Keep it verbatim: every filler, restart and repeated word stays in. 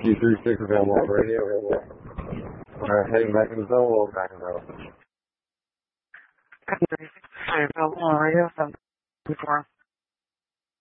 three six available on radio. Alright, heading back in the zone, we'll back in the zone. three six available on radio, seven before.